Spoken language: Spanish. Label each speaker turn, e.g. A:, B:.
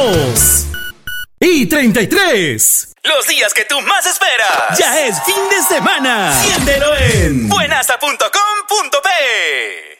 A: 2:33.
B: Los días que tú más esperas.
A: Ya es fin de semana. Siéntelo en
B: buenasta.com.p.